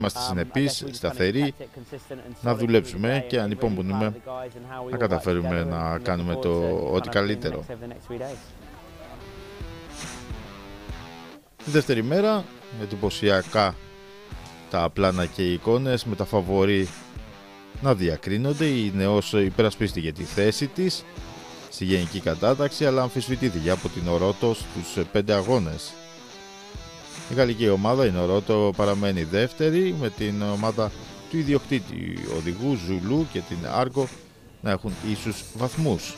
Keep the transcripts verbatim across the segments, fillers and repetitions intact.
είμαστε συνεπείς, σταθεροί, να δουλέψουμε και ανυπομονούμε να καταφέρουμε να κάνουμε το ό,τι καλύτερο. Τη δεύτερη μέρα, εντυπωσιακά τα πλάνα και οι εικόνες με τα φαβορί να διακρίνονται. Η Νεός υπερασπίστηκε τη θέση της στη γενική κατάταξη, αλλά αμφισβητήθηκε από την Ορότο στους πέντε αγώνες. Η γαλλική ομάδα, η Ορότο, παραμένει δεύτερη με την ομάδα του ιδιοκτήτη οδηγού Ζουλού και την Άργο να έχουν ίσους βαθμούς.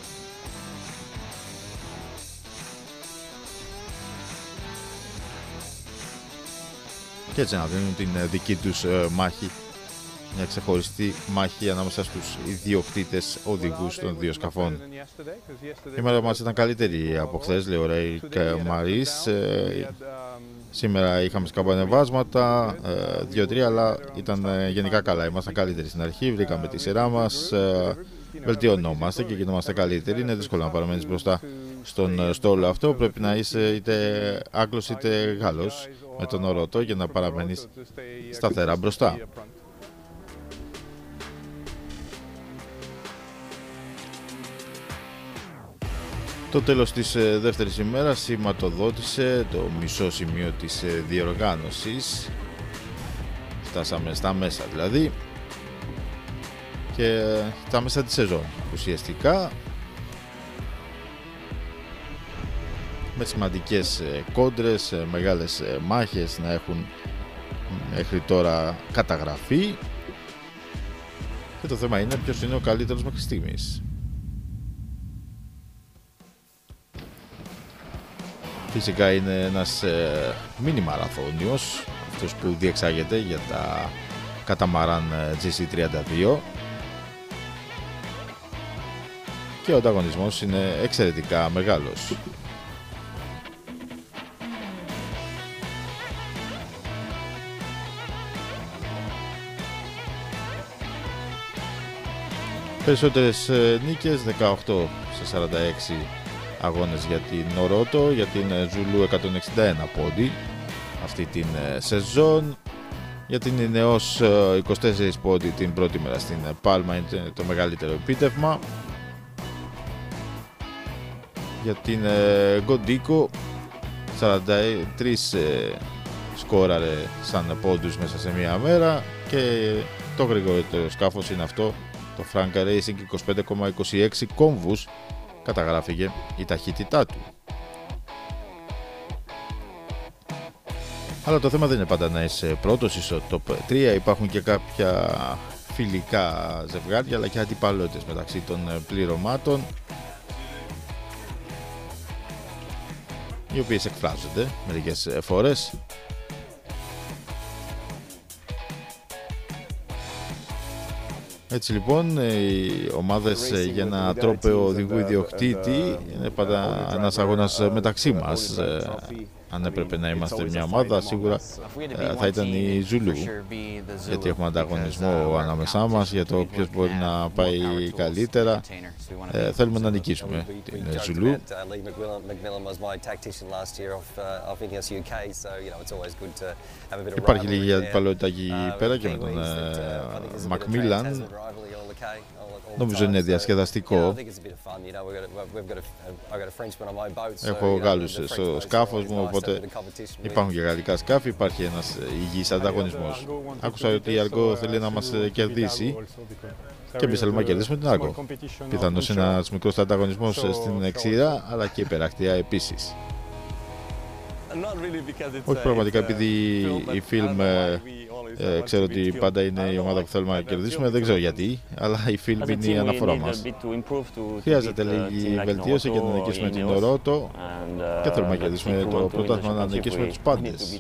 Και έτσι να δίνουν την δική τους μάχη, μια ξεχωριστή μάχη ανάμεσα στους ιδιοκτήτες οδηγούς των δύο σκαφών. Η μέρα μας ήταν καλύτερη από χθες, λέει ο Ρέι Μαρίς. Σήμερα είχαμε σκαμπανεβάσματα, δύο τρία, αλλά ήταν γενικά καλά. Ήμασταν καλύτεροι στην αρχή, βρήκαμε τη σειρά μας, βελτιωνόμαστε και γινόμαστε καλύτεροι. Είναι δύσκολο να παραμένεις μπροστά στον στόλο αυτό. Πρέπει να είσαι είτε Άγγλος είτε Γάλλος με τον Ορότο για να παραμένεις σταθερά μπροστά. Το τέλος της δεύτερης ημέρας σηματοδότησε το μισό σημείο της διοργάνωσης. Φτάσαμε στα μέσα δηλαδή και τα μέσα της σεζόν ουσιαστικά, με σημαντικές κόντρες, μεγάλες μάχες να έχουν μέχρι τώρα καταγραφεί, και το θέμα είναι ποιος είναι ο καλύτερος μέχρι στιγμής. Φυσικά είναι ένας ε, μίνι μαραθώνιος αυτός που διεξάγεται για τα καταμαράν τζι σι τριάντα δύο και ο ανταγωνισμός είναι εξαιρετικά μεγάλος. Περισσότερες νίκες, δεκαοκτώ σε σαράντα έξι αγώνες για την Ορότο, για την Ζουλού εκατόν εξήντα ένα πόντι αυτή την σεζόν, για την Νεός είκοσι τέσσερα πόντι την πρώτη μέρα στην Πάλμα, είναι το μεγαλύτερο επίτευγμα. Για την Γκοντίκο σαράντα τρία σκόραρε σαν πόντους μέσα σε μία μέρα, και το γρηγορότερο σκάφος είναι αυτό, το Franca Racing, είκοσι πέντε κόμμα είκοσι έξι κόμβους καταγράφηκε η ταχύτητά του. Αλλά το θέμα δεν είναι πάντα να είσαι πρώτος ή στο top τρία, υπάρχουν και κάποια φιλικά ζευγάρια αλλά και αντιπαλότητες μεταξύ των πληρωμάτων, οι οποίες εκφράζονται μερικές φορές. Έτσι λοιπόν, οι ομάδες για ένα τρόπαιο οδηγού ιδιοκτήτη είναι πάντα ένας αγώνας μεταξύ μας. Αν έπρεπε να είμαστε μια ομάδα, σίγουρα θα ήταν η Ζουλού, γιατί έχουμε ανταγωνισμό ανάμεσά μας για το ποιος μπορεί να πάει καλύτερα. Ε, θέλουμε να νικήσουμε την Ζουλού. Υπάρχει λίγη αντιπαλότητα εκεί πέρα και με τον Μακμίλαν. Νομίζω είναι διασκεδαστικό. Έχω Γάλλους στο σκάφος μου, οπότε υπάρχουν και γαλλικά σκάφη, υπάρχει ένας υγιής ανταγωνισμός. Άκουσα ότι η Άργο θέλει να μας κερδίσει και εμείς θέλουμε να κερδίσουμε την Άργο. Πιθανώς είναι ένας μικρός ανταγωνισμός στην ξηρά, αλλά και υπερακτία επίσης. Όχι πραγματικά επειδή η Φιλμ ε, ξέρω ότι πάντα είναι η ομάδα που θέλουμε να κερδίσουμε, δεν ξέρω γιατί, αλλά η Φιλμ είναι η αναφορά μας. Χρειάζεται λίγη βελτίωση για να νικήσουμε την Ορότο και θέλουμε να κερδίσουμε το πρωτάθλημα, να νικήσουμε τους πάντες.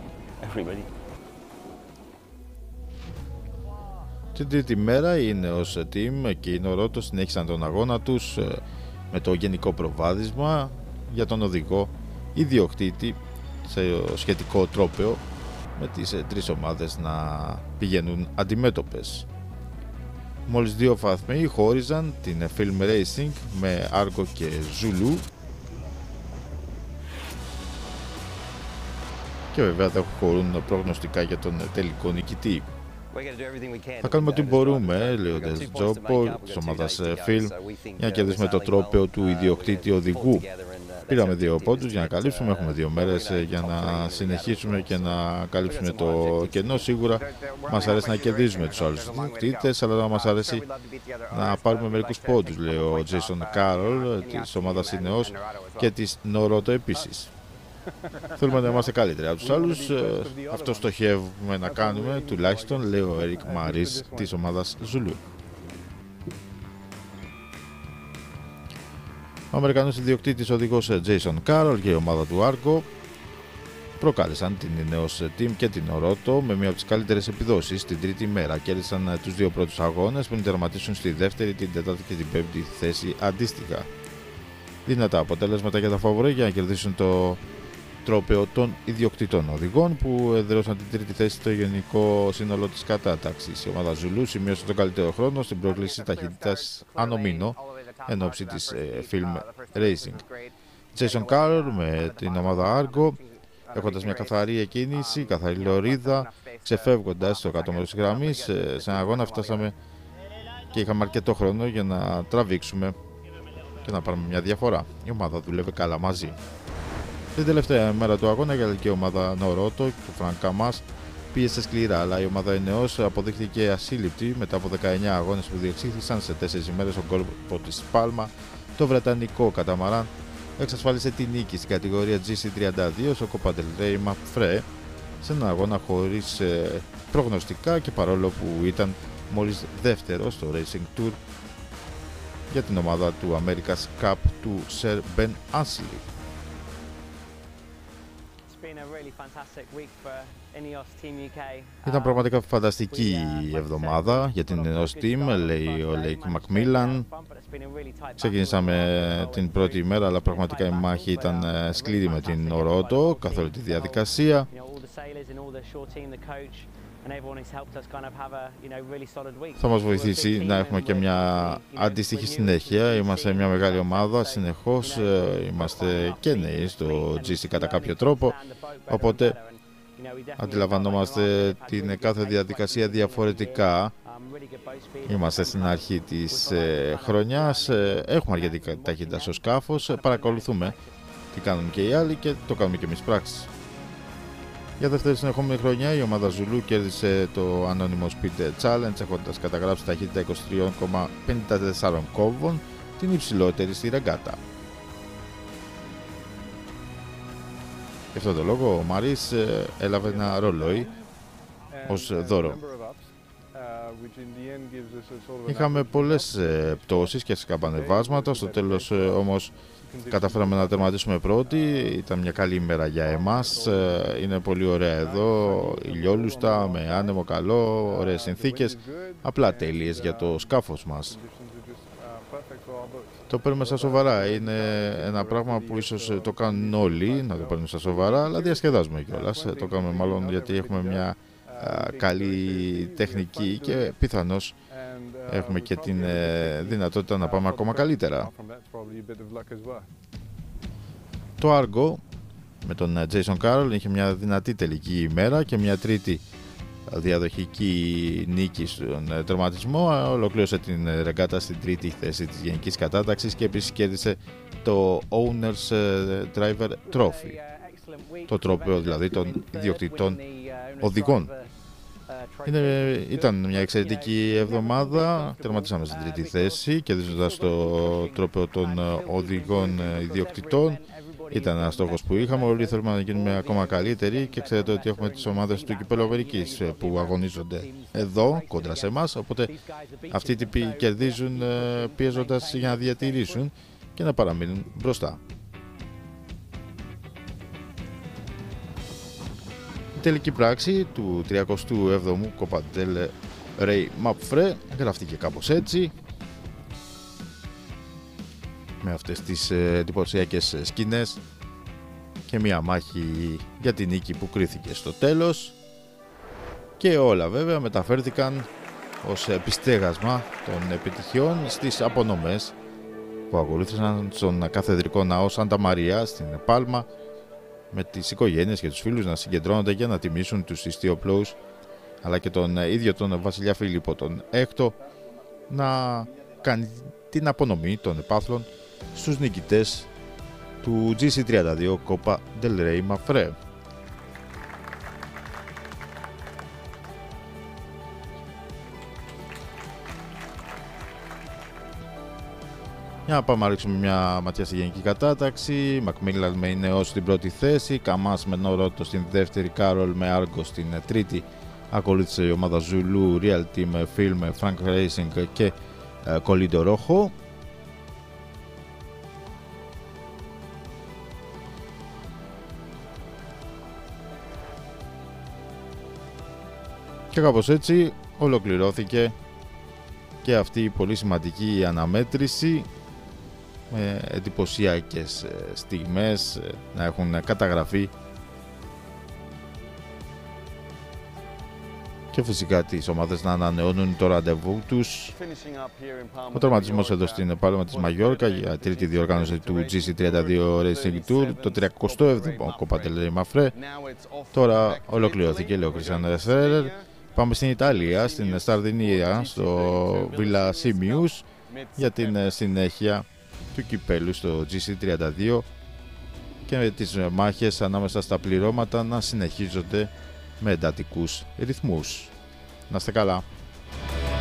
Την τρίτη μέρα η Νεός Team και η Ορότο συνέχισαν τον αγώνα τους με το γενικό προβάδισμα για τον οδηγό ιδιοκτήτη σε σχετικό τρόπαιο, με τις τρεις ομάδες να πηγαίνουν αντιμέτωπες. Μόλις δύο βαθμοί χώριζαν την Film Racing με Άργο και Ζουλού. και βέβαια δεν χωρούν προγνωστικά για τον τελικό νικητή. Θα κάνουμε ό,τι μπορούμε, λέει ο Ντεζότζοπο της ομάδας Film, για να κερδίσουμε το τρόπαιο του ιδιοκτήτη οδηγού. Πήραμε δύο πόντους για να καλύψουμε, έχουμε δύο μέρες για να συνεχίσουμε και να καλύψουμε το κενό. Σίγουρα μας αρέσει να κερδίζουμε τους άλλους ιδιοκτήτες, αλλά μας αρέσει να πάρουμε μερικούς πόντους, λέει ο Τζέισον Κάρολ της ομάδας Ινεός και της Νορότο επίσης. Θέλουμε να είμαστε καλύτεροι από τους άλλους, αυτό στοχεύουμε να κάνουμε, τουλάχιστον, λέει ο Έρικ Μαρίς της ομάδας Ζουλού. Ο Αμερικανός ιδιοκτήτης οδηγός Jason Carroll και η ομάδα του Argo προκάλεσαν την Ineos Team και την Oroto με μία από τις καλύτερες επιδόσεις την τρίτη μέρα. Κέρδισαν τους δύο πρώτους αγώνες πριν τερματίσουν στη δεύτερη, την τέταρτη και την πέμπτη θέση αντίστοιχα. Δυνατά αποτέλεσματα για τα φαβορί για να κερδίσουν το τρόπαιο των ιδιοκτητών οδηγών που εδραίωσαν την τρίτη θέση στο γενικό σύνολο της κατάταξης. Η ομάδα Ζουλού σημείωσε τον καλύτερο χρόνο στην πρόκληση ταχύτητας ανομίνο εν ώψη της ε, Film Racing. Jason Carroll με την ομάδα Argo, έχοντας μια καθαρή εκκίνηση, καθαρή λωρίδα, ξεφεύγοντας στο κάτω μέρος της γραμμής. Σε έναν αγώνα φτάσαμε και είχαμε αρκετό χρόνο για να τραβήξουμε και να πάρουμε μια διαφορά. Η ομάδα δούλευε καλά μαζί. Την τελευταία μέρα του αγώνα η γαλλική ομάδα Νορότο του Φρανκ Καμάς πίεσε σκληρά, αλλά η ομάδα Ineos αποδείχθηκε ασύλληπτη μετά από δεκαεννιά αγώνες που διεξήχθησαν σε τέσσερις ημέρες στον κόλπο της Πάλμα. Το βρετανικό καταμαράν εξασφάλισε τη νίκη στην κατηγορία τζι σι τριάντα δύο στο Copa del Rey Mapfre σε έναν αγώνα χωρίς ε, προγνωστικά και παρόλο που ήταν μόλις δεύτερο στο Racing Tour για την ομάδα του America's Cup του Sir Ben Ansley. Ήταν πραγματικά φανταστική η εβδομάδα για την Ineos Team, λέει ο Λέικ Μακμίλαν. Ξεκινήσαμε την πρώτη ημέρα, αλλά πραγματικά η μάχη ήταν σκληρή με την Oroto καθ' όλη τη διαδικασία. Θα μας βοηθήσει να έχουμε και μια αντίστοιχη συνέχεια. Είμαστε μια μεγάλη ομάδα, συνεχώς είμαστε και νέοι στο τζι σι κατά κάποιο τρόπο, οπότε αντιλαμβανόμαστε την κάθε διαδικασία διαφορετικά. Είμαστε στην αρχή της ε, χρονιάς, ε, έχουμε αρκετή ταχύτητα στο σκάφος, ε, παρακολουθούμε τι κάνουν και οι άλλοι και το κάνουμε και εμείς πράξεις. Για δεύτερη συνεχόμενη χρονιά η ομάδα Ζουλού κέρδισε το Anonymous Speed Challenge έχοντας καταγράψει ταχύτητα είκοσι τρία κόμμα πενήντα τέσσερα κόμβων, την υψηλότερη στη ρεγκάτα. Γι' αυτόν τον λόγο ο Μαρίς ε, έλαβε ένα ρολόι ως δώρο. Είχαμε πολλές ε, πτώσεις και σκαμπανεβάσματα, στο τέλος ε, όμως καταφέραμε να τερματίσουμε πρώτοι. Ήταν μια καλή ημέρα για εμάς, ε, είναι πολύ ωραία εδώ, ηλιόλουστα, με άνεμο καλό, ωραίες συνθήκες, απλά τέλειες για το σκάφος μας. Το παίρνουμε στα σοβαρά, είναι ένα πράγμα που ίσως το κάνουν όλοι, να το παίρνουν στα σοβαρά, αλλά διασκεδάζουμε κιόλας, το κάνουμε μάλλον γιατί έχουμε μια α, καλή τεχνική και πιθανώς έχουμε και την ε, δυνατότητα να πάμε ακόμα καλύτερα. Το Argo με τον Jason Carroll είχε μια δυνατή τελική ημέρα και μια τρίτη διαδοχική νίκη στον τερματισμό. Ολοκλήρωσε την ρεγκάτα στην τρίτη θέση της γενικής κατάταξης και επίσης κέρδισε το Owners Driver Trophy, το τρόπαιο δηλαδή των ιδιοκτητών οδηγών. Είναι, ήταν μια εξαιρετική εβδομάδα, τερματίσαμε στην τρίτη θέση κερδίζοντας το τρόπαιο των οδηγών ιδιοκτητών. Ήταν ένας στόχος που είχαμε, όλοι θέλουμε να γίνουμε ακόμα καλύτεροι και ξέρετε ότι έχουμε τις ομάδες του Κυπέλλου Αμερικής που αγωνίζονται εδώ κόντρα σε εμάς, οπότε αυτοί οι τύποι κερδίζουν πιέζοντας για να διατηρήσουν και να παραμείνουν μπροστά. Η τελική πράξη του τριακοστού έβδομου Copa del Rey Mapfre γραφτήκε κάπως έτσι, με αυτές τις εντυπωσιακές σκηνές και μια μάχη για την νίκη που κρίθηκε στο τέλος και όλα βέβαια μεταφέρθηκαν ως επιστέγασμα των επιτυχιών στις απονομές που ακολούθησαν στον καθεδρικό ναό Σάντα Μαρία στην Πάλμα με τις οικογένειες και τους φίλους να συγκεντρώνονται για να τιμήσουν τους ιστιοπλώους, αλλά και τον ίδιο τον βασιλιά Φίλιππο τον Έκτο να κάνει την απονομή των επάθλων στους νικητές του τζι σι τριάντα δύο Copa del Rey Mafre. Για να πάμε να ρίξουμε μια ματιά στη γενική κατάταξη. Μακμίλαν με Ινεός στην πρώτη θέση, Καμάς με Νορότο στην δεύτερη, Κάρολ με Άργο στην τρίτη. Ακολούθησε η ομάδα Zulu, Real Team, Film, Frank Racing και Κολίντο Ρόχο. Και κάπως έτσι ολοκληρώθηκε και αυτή η πολύ σημαντική αναμέτρηση, με εντυπωσιακές στιγμές να έχουν καταγραφεί και φυσικά τις ομάδες να ανανεώνουν το ραντεβού τους. Ο τερματισμός εδώ στην Πάλμα της Μαγιόρκα για τρίτη διοργάνωση του τζι σι τριάντα δύο Racing Tour, το τριακοστό έβδομο Copa del Rey Mafre. Τώρα ολοκληρώθηκε, λέει ο Κριστιαν Φέρερ. Πάμε στην Ιταλία, στην Σαρδινία, στο Villa Simius, για την συνέχεια του κυπέλου στο τζι σι τριάντα δύο και με τις μάχες ανάμεσα στα πληρώματα να συνεχίζονται με εντατικούς ρυθμούς. Να είστε καλά.